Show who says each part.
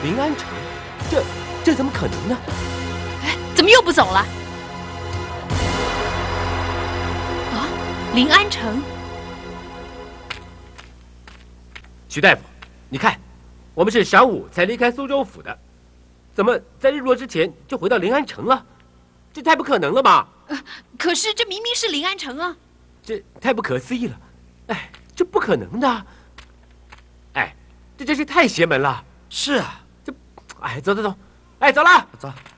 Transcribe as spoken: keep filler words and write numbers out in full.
Speaker 1: 临安城，这这怎么可能呢？
Speaker 2: 哎，怎么又不走了？啊，临安城。
Speaker 1: 徐大夫，你看，我们是晌午才离开苏州府的，怎么在日落之前就回到临安城了？这太不可能了吧？
Speaker 2: 呃，可是这明明是临安城啊！
Speaker 1: 这太不可思议了，哎，这不可能的。哎，这真是太邪门了。
Speaker 3: 是啊，
Speaker 1: 这，哎，走走走，哎，走了，
Speaker 3: 走。